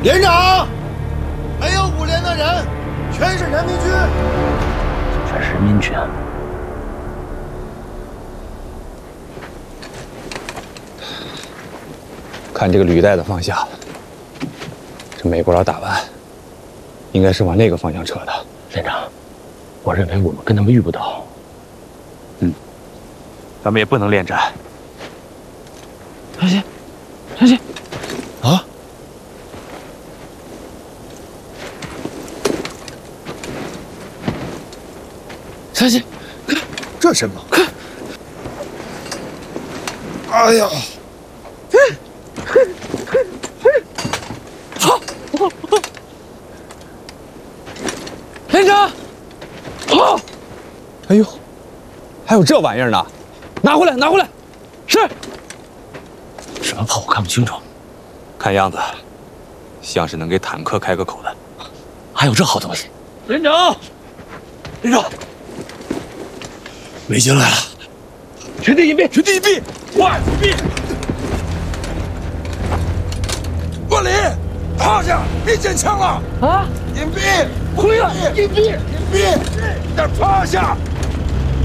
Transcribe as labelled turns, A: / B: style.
A: 连长，没有5连的人，全是人民军。
B: 全是人民军。
C: 看这个履带的方向，这美国佬打完，应该是往那个方向撤的。
B: 连长，我认为我们跟他们遇不到。
C: 咱们也不能恋战。
B: 小心，小心！
A: 啊！
B: 小心！
A: 这什么？哎呀！
B: 好，连长，好！
C: 哎呦，还有这玩意儿呢！拿回来，拿回来！是。
B: 什么炮我看不清楚，
C: 看样子像是能给坦克开个口的。
B: 还有这好东西！连长，连长，
A: 美军来了！
B: 全体隐蔽！
A: 全体隐蔽！
B: 快隐蔽！
A: 万里，趴下！别捡枪了！
B: 啊！
A: 隐蔽！
B: 回来！隐蔽！
A: 隐蔽！点趴下！